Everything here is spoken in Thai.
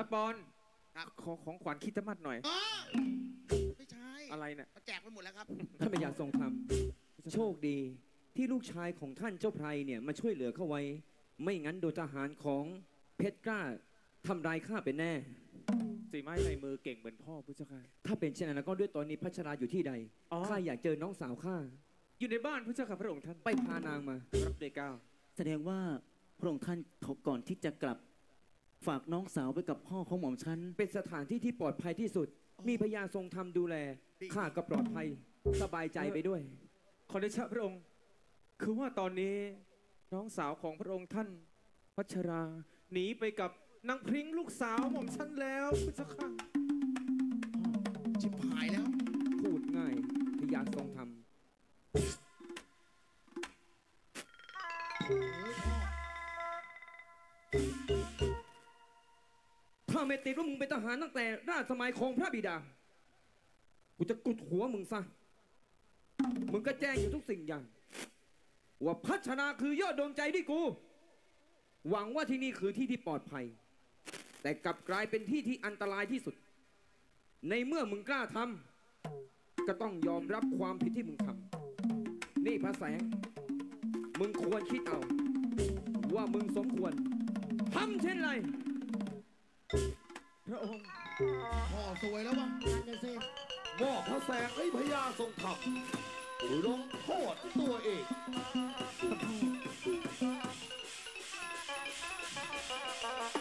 ปอนขอของขวัญคิดมัดหน่อยไม่ใช่อะไรเนี่ยแจกไปหมดแล้วครับท่านพญาทรงธรรมโชคดีที่ลูกชายของท่านเจ้าไพรเนี่ยมาช่วยเหลือเข้าไว้ไม่งั้นโดนทหารของเพชรกล้าทำลายข้าเป็นแน่สีไม้ในมือเก่งเหมือนพ่อพุทธเจ้าค่ะถ้าเป็นเช่นนั้นแล้วก็ด้วยตอนนี้พัชราอยู่ที่ใดข้าอยากเจอน้องสาวข้าอยู่ในบ้านพุทธเจ้าค่ะพระองค์ท่านไปพานางมารับเดก้าแสดงว่าพระองค์ท่านก่อนที่จะกลับฝากน้องสาวไปกับพ่อของหม่อมฉันเป็นสถานที่ที่ปลอดภัยที่สุดมีพญาทรงธรรมดูแลข้าก็ปลอดภัยสบายใจไปด้วยขอเดชะพระองค์คือว่าตอนนี้น้องสาวของพระองค์ท่านพัชราหนีไปกับนางพริ้งลูกสาวหม่อมฉันแล้วพุทธเจ้าค่ะชิบหายแล้วพูดง่ายพญาทรงธรรมถ้าไม่ติดว่ามึงเป็นทหารตั้งแต่ราชสมัยของพระบิดากูจะกุดหัวมึงซะมึงก็แจ้งอยู่ทุกสิ่งอย่างว่าพัชนาคือยอดดวงใจที่กูหวังว่าที่นี่คือที่ที่ปลอดภัยแต่กลับกลายเป็นที่ที่อันตรายที่สุดในเมื่อมึงกล้าทำก็ต้องยอมรับความผิดที่มึงทำนี่พระแสงมึงควรคิดเอาว่ามึงสมควรทำเช่นไรพระองค์พ่อสวยแล้ววะนั่นเลยสิมอบพระแสงให้พญาทรงธรรมลงโทษตัวเองพ